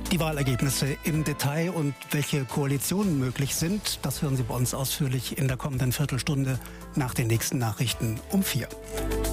Die Wahlergebnisse im Detail und welche Koalitionen möglich sind, das hören Sie bei uns ausführlich in der kommenden Viertelstunde nach den nächsten Nachrichten um 4.